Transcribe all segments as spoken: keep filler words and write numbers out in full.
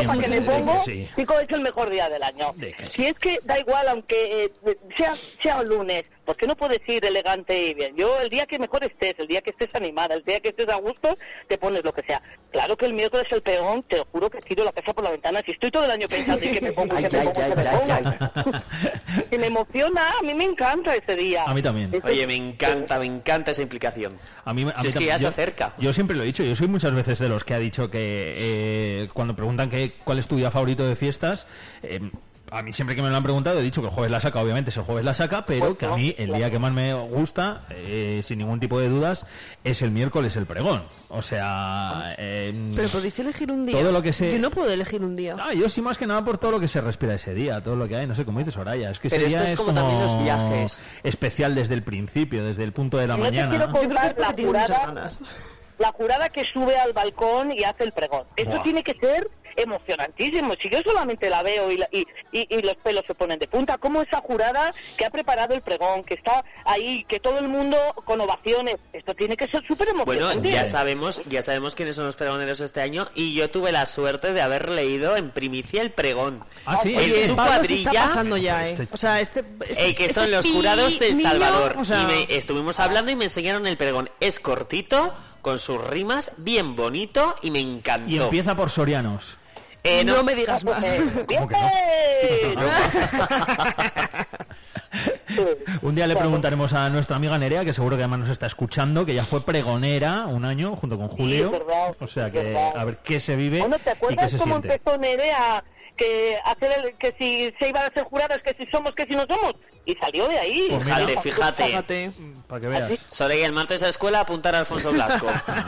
para que me pongo, sí. Chico, es el mejor día del año. Sí. Si es que da igual, aunque eh, sea, sea un lunes, porque no puedes ir elegante y bien. Yo, el día que mejor estés, el día que estés animada, el día que estés a gusto, te pones lo que sea. Claro que el miércoles el peón, te juro que tiro la casa por la ventana. Si estoy todo el año pensando en que me pongo, que me pongo, que me pongo. Y me emociona, a mí me encanta ese día. A mí también. Ese... Oye, me encanta, me encanta esa implicación. A mí, a si mí es que ya se acerca. Yo siempre lo he dicho, yo soy muchas veces de los que ha dicho que eh, cuando preguntan que, cuál es tu día favorito de fiestas... Eh, a mí siempre que me lo han preguntado he dicho que el jueves la saca, obviamente es el jueves la saca, pero pues que a mí el día que más me gusta, eh, sin ningún tipo de dudas, es el miércoles el pregón. O sea... Eh, pero podéis elegir un día. Todo lo que se... Yo no puedo elegir un día. No, yo sí más que nada por todo lo que se respira ese día, todo lo que hay, no sé cómo dice Soraya. Es que pero ese esto día es es como, como también los viajes. Especial desde el principio, desde el punto de la no mañana. Te quiero contar la jurada, la jurada que sube al balcón y hace el pregón. Esto Buah. tiene que ser... emocionantísimo. Si yo solamente la veo y, la, y, y, y los pelos se ponen de punta, como esa jurada que ha preparado el pregón, que está ahí, que todo el mundo con ovaciones, esto tiene que ser súper emocionante. Bueno, ya sabemos, ya sabemos quiénes son los pregoneros este año y yo tuve la suerte de haber leído en primicia el pregón. Ah, sí. Oye, en su Pablo cuadrilla, se está pasando ya, ¿eh? O sea, este, este eh, que son los jurados de El Salvador. O sea... Y me, estuvimos hablando y me enseñaron el pregón. Es cortito, con sus rimas, bien bonito y me encantó. Y empieza por sorianos. Eh, no. no me digas más. ¿Cómo que no? Sí, no. Un día le preguntaremos a nuestra amiga Nerea, que seguro que además nos está escuchando, que ya fue pregonera un año junto con Julio. Sí, es verdad, o sea es que verdad. a ver qué se vive. Bueno, ¿te acuerdas y qué se cómo siente? empezó Nerea? Que hacer el, que si se iban a ser jurados, que si somos, que si no somos, y salió de ahí. Pues fíjate, mira, fíjate. Fíjate. Para que veas. Soraya, el martes a la escuela apuntar a Alfonso Blasco.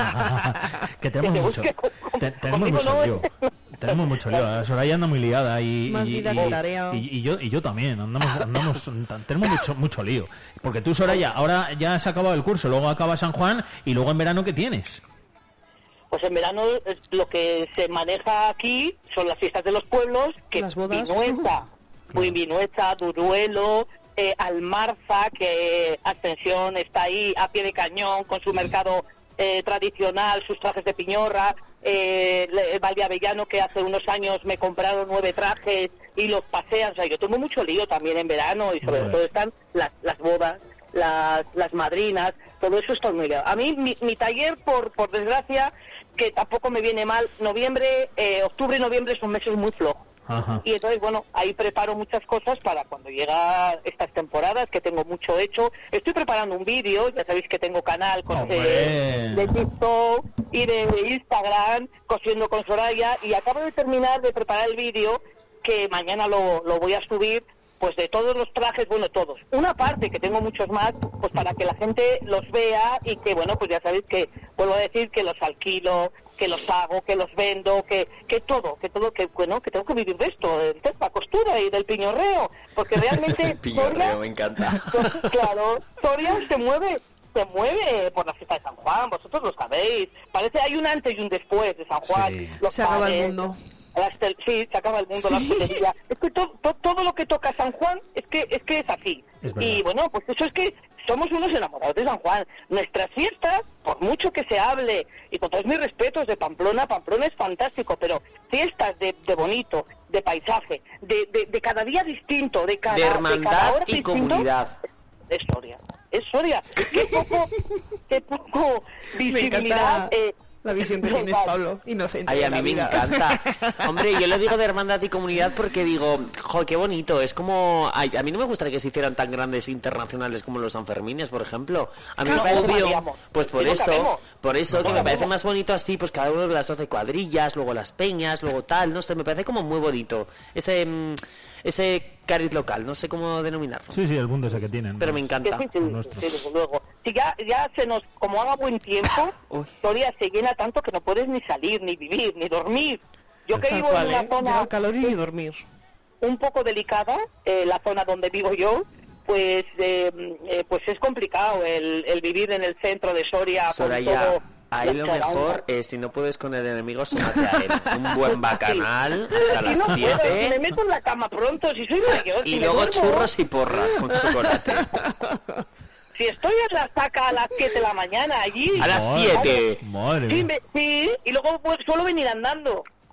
Que tenemos Que te mucho. busque con- Te- tenemos conmigo mucho no. lío. Tenemos mucho lío. Soraya anda muy liada y, Más y, vida y- que tarea. y- y yo y yo también. Andamos, andamos, tenemos mucho mucho lío. Porque tú, Soraya, ahora ya has acabado el curso, luego acaba San Juan y luego en verano, ¿qué tienes? Pues en verano es lo que se maneja aquí son las fiestas de los pueblos, que Las bodas. Vinuesa, muy Vinuesa, Duruelo, eh, Almarza, que Ascensión está ahí a pie de cañón con su mercado eh, tradicional, sus trajes de piñorra, eh, el Valdeavellano, que hace unos años me compraron nueve trajes y los pasean. O sea, yo tengo mucho lío también en verano y sobre Bueno. todo están las, las bodas, las, las madrinas, todo eso está muy liado. A mí, mi, mi taller, por, por desgracia, que tampoco me viene mal, noviembre, eh, octubre y noviembre son meses muy flojos. Ajá. Y entonces, bueno, ahí preparo muchas cosas para cuando llega estas temporadas, que tengo mucho hecho. Estoy preparando un vídeo, ya sabéis que tengo canal con de, de TikTok y de Instagram, Cosiendo con Soraya, y acabo de terminar de preparar el vídeo, que mañana lo, lo voy a subir, pues de todos los trajes, bueno, todos. Una parte, que tengo muchos más, pues para que la gente los vea y que, bueno, pues ya sabéis que, vuelvo a decir, que los alquilo, que los hago, que los vendo, que que todo, que todo, que bueno, que tengo que vivir de esto, de la costura y del piñorreo, porque realmente Piñorreo, Soria, me encanta. claro, Soria se mueve, se mueve por la fiesta de San Juan, vosotros lo sabéis, parece hay un antes y un después de San Juan, Sí. los Se acaba el panes, mundo. las tel- sí, se acaba el mundo, Sí. la hostelería. Es que to- to- todo lo que toca San Juan es que es que es así. Es verdad. Y bueno, pues eso es que somos unos enamorados de San Juan. Nuestras fiestas, por mucho que se hable, y con todos mis respetos de Pamplona, Pamplona es fantástico, pero fiestas de, de bonito, de paisaje, de, de, de cada día distinto, de cada, De hermandad de cada hora y distinto, comunidad. Es Soria, es Soria. Qué poco, qué poco Me visibilidad... encanta eh, la visión que tienes, Pablo. Inocente. Ay, de a la mí me vida. encanta. Hombre, yo lo digo de hermandad y comunidad porque digo, jo, qué bonito. Es como, ay, a mí no me gustaría que se hicieran tan grandes internacionales como los Sanfermines, por ejemplo. A mí me Claro, parece, obvio. pues por Y no eso, cabemos. por eso No que me cabemos. parece más bonito así, pues cada uno de las doce cuadrillas, luego las peñas, luego tal, no sé, me parece como muy bonito. Ese, mm, ese cariz local, no sé cómo denominarlo. Sí, sí, el mundo ese que tienen. Pero me Que encanta. sí, sí, nuestro. sí, desde luego. Si ya, ya se nos, como haga buen tiempo, Uy. Soria se llena tanto que no puedes ni salir, ni vivir, ni dormir. Yo que Tal vivo cual, en una ¿eh? zona Llega calor y dormir. un poco delicada, eh, la zona donde vivo yo, pues eh, eh, pues es complicado el, el vivir en el centro de Soria. con Soraya, todo ahí las lo charadas. mejor es, si no puedes con el enemigo, súmate a él. Un buen bacanal hasta Y no las puedo, si me siete. meto en la cama pronto, si soy mayor, Y si me luego duermo, churros y porras con chocolate. si estoy en la saca a las siete de la mañana allí... A las Madre- siete. Madre Sí, mía. me- sí, y luego pues, suelo venir andando.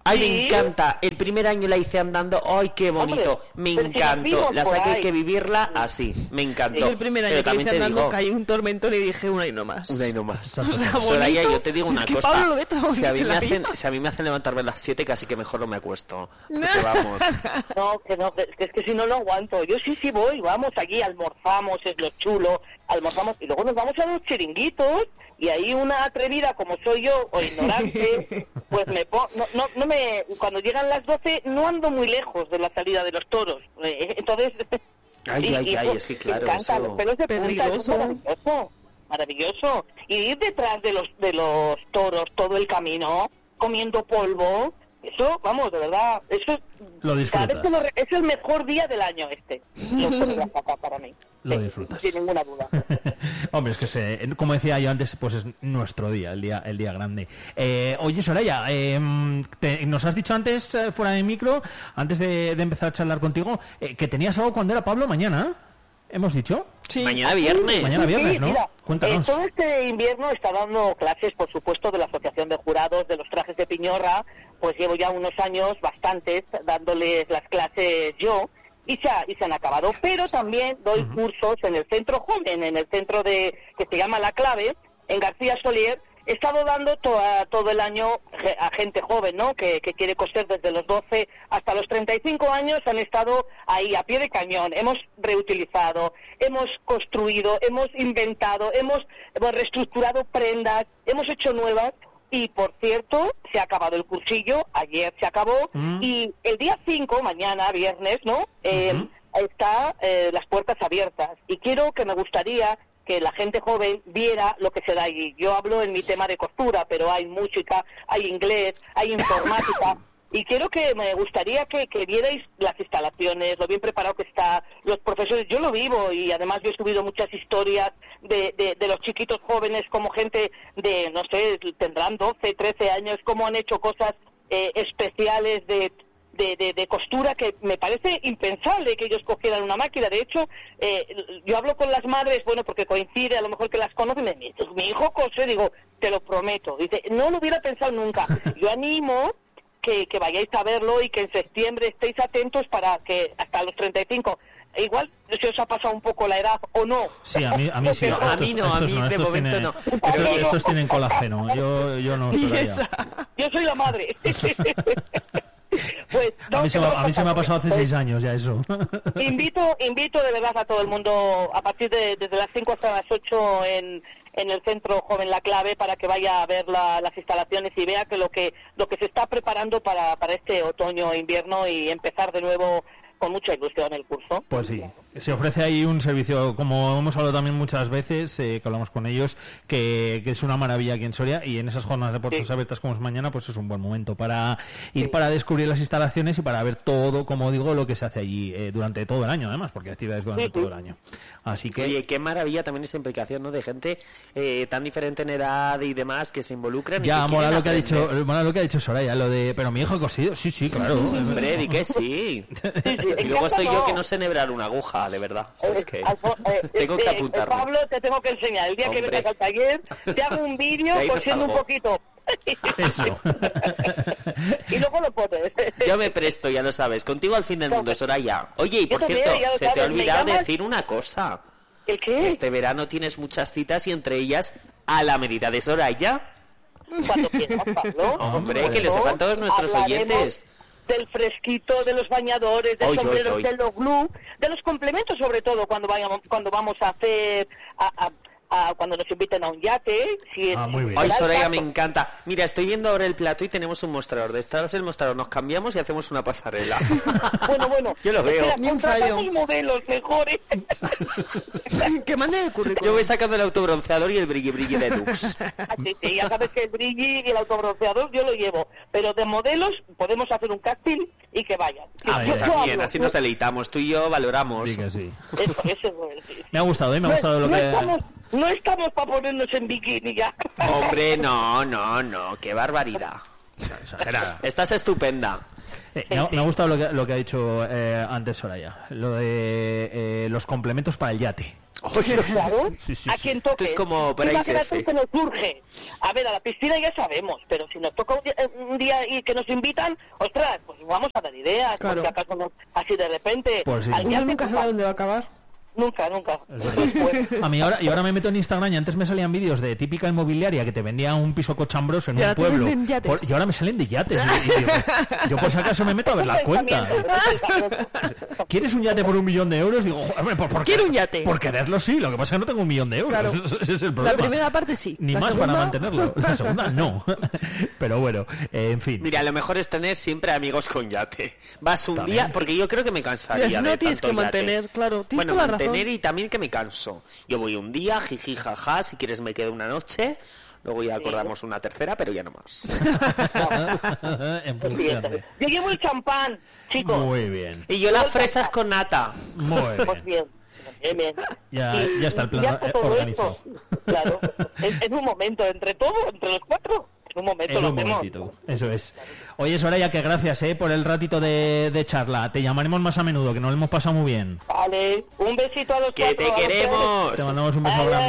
Ay, Sí. me encanta. El primer año la hice andando. Ay, qué bonito. Hombre, me pero si nos encantó. vimos La por saqué, hay ahí. que vivirla así. Me encantó. Yo el primer año Pero que también hice te andando digo, caí un tormentón y dije una y no más. una y no más. O sea, Soraya, bonito. yo te digo Es una que cosa. Pablo lo ve tan si, a bonito mí en me la hacen, vida. si a mí me hacen levantarme a las siete, casi que mejor no me acuesto. Porque vamos. No, que no, que, que es que si no lo aguanto. Yo sí, sí voy, vamos allí, almorzamos, es lo chulo, almorzamos y luego nos vamos a los chiringuitos y ahí una atrevida como soy yo, o ignorante, pues me pongo, no, no, no me, cuando llegan las doce no ando muy lejos de la salida de los toros, eh, entonces... Ay, y- ay, y ay, eso, es que claro, me encanta, eso- los pelos de punta, eso es Peligroso. maravilloso, maravilloso. Y ir detrás de los, de los toros todo el camino, comiendo polvo... Eso, vamos, de verdad, eso Lo disfrutas. cada vez que lo re- es el mejor día del año este. Los toros de la Saca para mí. Lo Sí, disfrutas. Sin ninguna duda. Hombre, es que se- como decía yo antes, pues es nuestro día, el día, el día grande. Eh, oye, Soraya, eh, te- nos has dicho antes, eh, fuera de micro, antes de, de empezar a charlar contigo, eh, que tenías algo cuando era Pablo mañana. ¿Hemos dicho? Sí. Mañana viernes. Mañana viernes, Sí, ¿no? mira, Cuéntanos. eh, todo este invierno está dando clases, por supuesto, de la Asociación de Jurados de los Trajes de Piñorra. Pues llevo ya unos años, bastantes, dándoles las clases yo. Y se, ha- y se han acabado. Pero también doy cursos en el Centro Joven, en el centro de que se llama La Clave, en García Solier. He estado dando toda, todo el año ge- a gente joven, ¿no? Que, que quiere coser desde los doce hasta los treinta y cinco años. Han estado ahí a pie de cañón. Hemos reutilizado, hemos construido, hemos inventado, hemos, hemos reestructurado prendas, hemos hecho nuevas. Y, por cierto, se ha acabado el cursillo, ayer se acabó, Mm. y el día cinco, mañana, viernes, ¿no?, eh, Ujú. está eh, las puertas abiertas. Y quiero que me gustaría que la gente joven viera lo que se da allí. Yo hablo en mi tema de costura, pero hay música, hay inglés, hay informática. Y quiero que me gustaría que, que vierais las instalaciones, lo bien preparado que está, los profesores. Yo lo vivo y además yo he subido muchas historias de, de, de los chiquitos jóvenes, como gente de, no sé, tendrán doce, trece años, cómo han hecho cosas eh, especiales de, de, de, de costura que me parece impensable que ellos cogieran una máquina. De hecho, eh, yo hablo con las madres, bueno, porque coincide, a lo mejor que las conocen, me dicen, mi hijo cose, digo, te lo prometo. Dice, no lo hubiera pensado nunca. Yo animo... Que, que vayáis a verlo y que en septiembre estéis atentos para que hasta los treinta y cinco, igual si os ha pasado un poco la edad o no. Sí, a mí, a mí sí. No, a mí no, a mí de estos momento tienen- no. Estos, Pero- estos tienen colágeno, yo, yo no. Y Soraya. esa. Yo soy la madre. Pues, no, A mí, se que me, no a mí se me ha pasado hace pues, seis años ya eso. Invito, invito de verdad a todo el mundo a partir de desde las cinco hasta las ocho en, en el Centro Joven La Clave para que vaya a ver la- las instalaciones y vea que lo que lo que se está preparando para, para este otoño e invierno y empezar de nuevo con mucha ilusión el curso. Pues sí, se ofrece ahí un servicio, como hemos hablado también muchas veces, eh, que hablamos con ellos, que, que es una maravilla aquí en Soria, y en esas jornadas de puertas Sí. abiertas como es mañana, pues es un buen momento para ir Sí. para descubrir las instalaciones y para ver todo, como digo, lo que se hace allí eh, durante todo el año, además, porque hay actividades durante Sí, sí. todo el año. Así que... Oye, qué maravilla también esa implicación, ¿no? De gente eh, tan diferente en edad y demás que se involucran. y Ya, que mola quieren lo que ha dicho, aprender. mola lo que ha dicho Soraya, lo de, pero mi hijo ha cosido, sí, sí, claro. Hombre, di que sí. Y luego estoy yo que no sé enhebrar una aguja, de verdad. ¿Sabes qué? Eh, Alfo- eh, Tengo que eh, apuntarme. Pablo, te tengo que enseñar. El día que Hombre. vengas al taller, te hago un vídeo De ahí no cosiendo un salgo. poquito. Eso. Y luego lo pones. Yo me presto, ya lo sabes. Contigo al fin del mundo, Soraya. Oye, y por Yo también, cierto, ya lo se te ha sabes, me olvidado llamas- decir una cosa. ¿El qué? Este verano tienes muchas citas y entre ellas a la medida de Soraya. Cuando quieras, Pablo. Hombre, que lo sepan todos nuestros Hablaremos oyentes. Del fresquito, de los bañadores, de Oy, los oy, sombreros, oy. de los glue, de los complementos sobre todo cuando vayamos, cuando vamos a hacer, a, a- a- cuando nos inviten a un yate. Si es- Ah, muy bien. Ay, será el Soraya, caso. me encanta. Mira, estoy viendo ahora el plato y tenemos un mostrador. De estar el mostrador nos cambiamos y hacemos una pasarela. Bueno, bueno. Yo lo veo. Espera, Ni un contratamos fallo. modelos mejores. Que mande el currículum. Yo voy sacando el autobronceador y el brilli brilli de Dux. Sí, sí, ya sabes que el brilli y el autobronceador yo lo llevo. Pero de modelos podemos hacer un casting y que vayan. Ah, Yo- bien. yo También, hablo. así nos deleitamos. Tú y yo valoramos. Sí que sí. Eso, eso es bueno, sí. Me ha gustado, ¿eh? Me ha No, gustado lo no que... estamos, no estamos para ponernos en bikini ya. Hombre, no, no, no. Qué barbaridad. Exagerada. Estás estupenda. Eh, me, ha, me ha gustado lo que, lo que ha dicho eh, antes Soraya, lo de eh, los complementos para el yate. Claro, Sí, sí, a sí. quien toque. Esto es como Price Imagínate F. que nos surge. A ver, a la piscina ya sabemos, pero si nos toca un día, un día y que nos invitan, ostras, pues vamos a dar ideas, Claro. porque acaso no, así de repente. Pues sí. al Uno día nunca te- sabe dónde va a acabar. Nunca, nunca. Es verdad. A mí ahora, y ahora me meto en Instagram y antes me salían vídeos de típica inmobiliaria que te vendía un piso cochambroso en Y un ahora te pueblo. venden yates. Por- y ahora me salen de yates. Y- y digo, yo por si acaso me meto a ver las cuentas. ¿Quieres un yate por un millón de euros? Digo, joder, hombre, por, por Quiero quer- un yate. Por quererlo sí, lo que pasa es que no tengo un millón de euros. Claro. Ese es el problema. La primera parte sí. Ni La más segunda... para mantenerlo. La segunda no. Pero bueno, eh, en fin. Mira, lo mejor es tener siempre amigos con yate. Vas un También. día, porque yo creo que me cansaría Y así no de tienes tanto que yate. mantener, claro, tienes Bueno, toda la razón. mantener y también que me canso. Yo voy un día, jiji, jaja, si quieres me quedo una noche, luego ya acordamos una tercera, pero ya no más. En función de- Yo llevo el champán, chicos. Muy bien. Y yo las fresas con nata. Muy Pues bien. bien. Bien, bien. Ya- Y- ya está el plan y ya está todo organizado. esto. Claro. En, en un momento, entre todos, entre los cuatro, en un momento En lo un hacemos. momentito, eso es. Oye, Soraya, que gracias eh, por el ratito de, de charla. Te llamaremos más a menudo, que nos lo hemos pasado muy bien. Vale, un besito a los ¡Que cuatro. te a los tres. queremos! Te mandamos un beso Vale. grande.